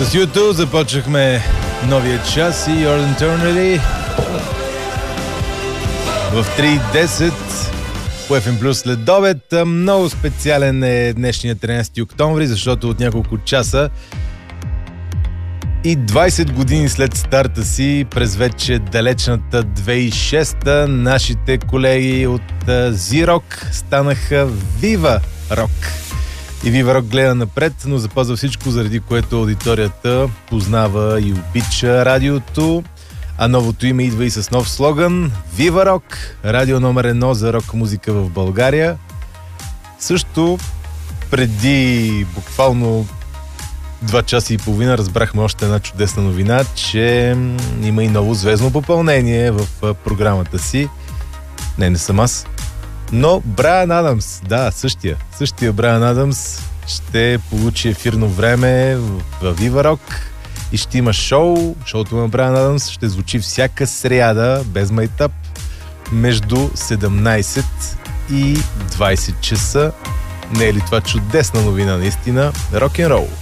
С YouTube започнахме новия час и Your Eternity в 3.10 по FM Plus след обед. Много специален е днешния 13 октомври, защото от няколко часа и 20 години след старта си през вече далечната 2006-та нашите колеги от Z-Rock станаха Viva Rock. И Viva Rock гледа напред, но запазва всичко, заради което аудиторията познава и обича радиото. А новото име идва и с нов слоган Viva Rock, радио номер 1 за рок музика в България. Също преди буквално 2 часа и половина разбрахме още една чудесна новина, че има и ново звездно попълнение в програмата си. Не съм аз. Но Брайан Адамс, да, същия Брайан Адамс ще получи ефирно време в Viva Rock и ще има шоу. Шоуто на Брайан Адамс ще звучи всяка сряда, без майтап, между 17 и 20 часа. Не е ли това чудесна новина, наистина? Рок-н-рол!